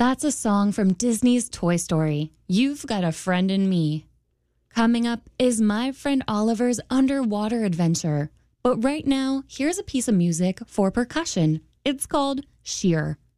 That's a song from Disney's Toy Story, You've Got a Friend in Me. Coming up is my friend Oliver's underwater adventure. But right now, here's a piece of music for percussion. It's called Sheer.